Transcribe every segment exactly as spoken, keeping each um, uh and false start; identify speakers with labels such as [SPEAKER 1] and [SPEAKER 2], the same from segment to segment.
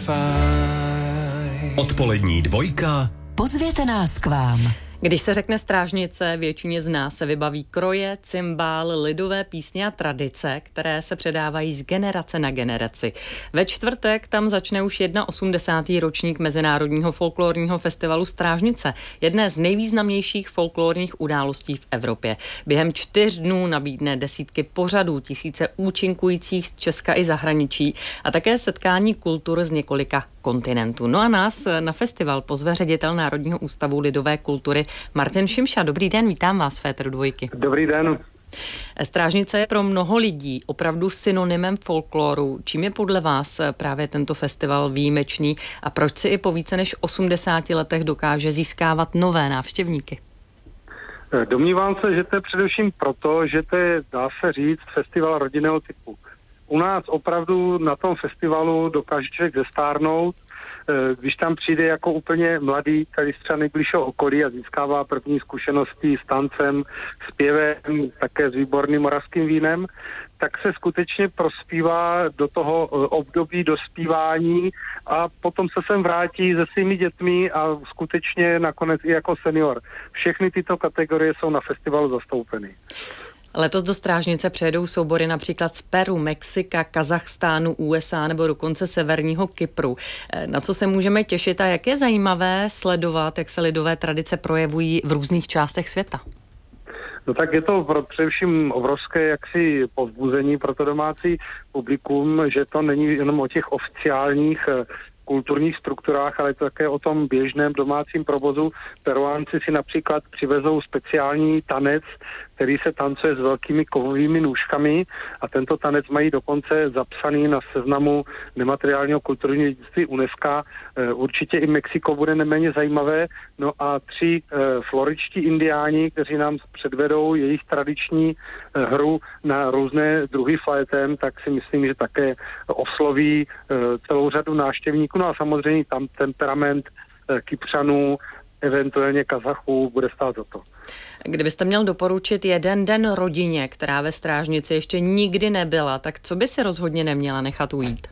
[SPEAKER 1] Odpolední dvojka.
[SPEAKER 2] Pozvěte nás k vám.
[SPEAKER 3] Když se řekne Strážnice, většině z nás se vybaví kroje, cymbál, lidové písně a tradice, které se předávají z generace na generaci. Ve čtvrtek tam začne už osmdesátý ročník Mezinárodního folklorního festivalu Strážnice, jedné z nejvýznamnějších folklorních událostí v Evropě. Během čtyř dnů nabídne desítky pořadů, tisíce účinkujících z Česka i zahraničí a také setkání kultur z několika kontinentů. No a nás na festival pozve ředitel Národního ústavu lidové kultury Martin Šimša. Dobrý den, vítám vás v éteru dvojky.
[SPEAKER 4] Dobrý den.
[SPEAKER 3] Strážnice je pro mnoho lidí opravdu synonymem folkloru. Čím je podle vás právě tento festival výjimečný a proč si i po více než osmdesáti letech dokáže získávat nové návštěvníky?
[SPEAKER 4] Domnívám se, že to je především proto, že to je, dá se říct, festival rodinného typu. U nás opravdu na tom festivalu dokáže člověk zestárnout, když tam přijde jako úplně mladý, tady z třeba nejbližšího okolí a získává první zkušenosti s tancem, zpěvem, také s výborným moravským vínem, tak se skutečně prospívá do toho období dospívání a potom se sem vrátí se svými dětmi a skutečně nakonec i jako senior. Všechny tyto kategorie jsou na festivalu zastoupeny.
[SPEAKER 3] Letos do Strážnice přijedou soubory například z Peru, Mexika, Kazachstánu, U S A nebo dokonce severního Kypru. Na co se můžeme těšit a jak je zajímavé sledovat, jak se lidové tradice projevují v různých částech světa?
[SPEAKER 4] No tak je to pro, především obrovské jaksi povzbuzení pro to domácí publikum, že to není jenom o těch oficiálních kulturních strukturách, ale to také o tom běžném domácím provozu. Peruánci si například přivezou speciální tanec, který se tancuje s velkými kovovými nůžkami a tento tanec mají dokonce zapsaný na seznamu nemateriálního kulturního dědictví UNESCO. Určitě i Mexiko bude neméně zajímavé. No a tři floričtí indiáni, kteří nám předvedou jejich tradiční hru na různé druhy flétem, tak si myslím, že také osloví celou řadu návštěvníků. No a samozřejmě tam temperament Kypřanů, eventuálně Kazachů bude stát za to.
[SPEAKER 3] Kdybyste měl doporučit jeden den rodině, která ve Strážnici ještě nikdy nebyla, tak co by si rozhodně neměla nechat ujít?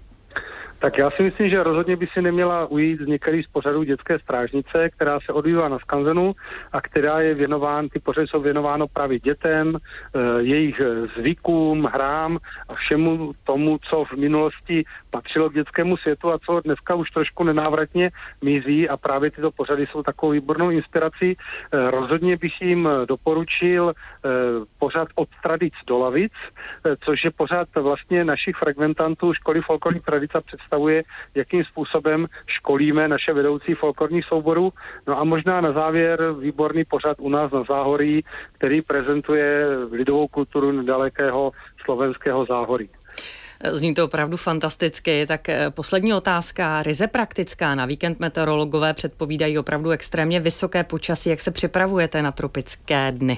[SPEAKER 4] Tak já si myslím, že rozhodně by si neměla ujít z některých z pořadů Dětské strážnice, která se odvíjela na Skanzenu a která je věnován, ty pořady jsou věnováno právě dětem, e, jejich zvykům, hrám a všemu tomu, co v minulosti patřilo k dětskému světu a co dneska už trošku nenávratně mizí a právě tyto pořady jsou takovou výbornou inspirací. E, rozhodně bych jim doporučil e, pořad Od tradic do lavic, e, což je pořad vlastně našich frekventantů školy folklorní tradice představuje, jakým způsobem školíme naše vedoucí folklorních souborů. No a možná na závěr výborný pořad u nás na Záhoří, který prezentuje lidovou kulturu nedalekého slovenského Záhoří.
[SPEAKER 3] Zní to opravdu fantasticky. Tak poslední otázka, ryze praktická. Na víkend meteorologové předpovídají opravdu extrémně vysoké počasí. Jak se připravujete na tropické dny?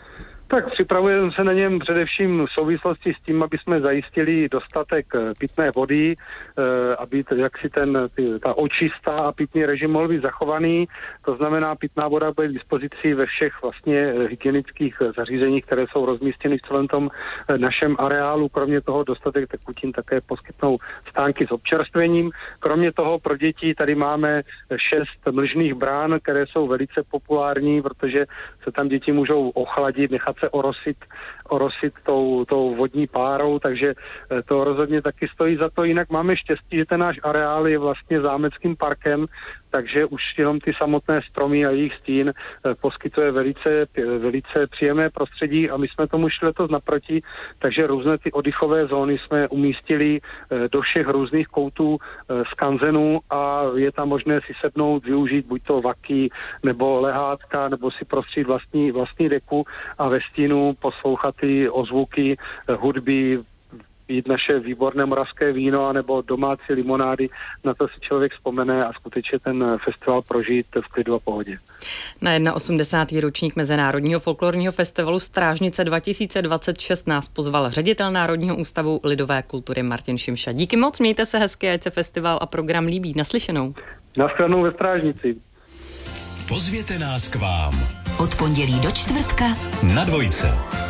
[SPEAKER 4] Tak připravujeme se na něm především v souvislosti s tím, aby jsme zajistili dostatek pitné vody, aby jaksi ten, ty, ta očista a pitný režim mohl být zachovaný. To znamená, pitná voda bude k dispozici ve všech vlastně hygienických zařízeních, které jsou rozmístěny v celém tom našem areálu. Kromě toho dostatek tekutin také poskytnou stánky s občerstvením. Kromě toho pro děti tady máme šest mlžných brán, které jsou velice populární, protože se tam děti můžou ochladit, nechat se orosit, orosit tou, tou vodní párou, takže to rozhodně taky stojí za to. Jinak máme štěstí, že ten náš areál je vlastně zámeckým parkem, takže už jenom ty samotné stromy a jejich stín poskytuje velice, velice příjemné prostředí a my jsme tomu šli letos naproti, takže různé ty oddychové zóny jsme umístili do všech různých koutů skanzenů a je tam možné si sednout, využít buď to vaky nebo lehátka, nebo si prostřít vlastní, vlastní deku a ve stínu poslouchat ty ozvuky hudby, pít naše výborné moravské víno anebo domácí limonády, na to si člověk vzpomene a skutečně ten festival prožít v klidu a pohodě.
[SPEAKER 3] Na osmdesátý ročník Mezinárodního folklorního festivalu Strážnice dva tisíce dvacet šest nás pozval ředitel Národního ústavu lidové kultury Martin Šimša. Díky moc, mějte se hezky, ať se festival a program líbí. Naslyšenou.
[SPEAKER 4] Naschledanou ve Strážnici.
[SPEAKER 1] Pozvěte nás k vám.
[SPEAKER 2] Od pondělí do čtvrtka
[SPEAKER 1] na dvojce.